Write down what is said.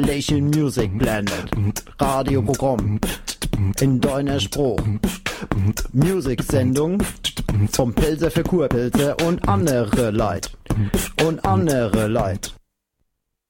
Lächeln Music blendet, Radioprogramm in deiner Spruch, Musiksendung vom Pilze für Kurpilze und andere Leid.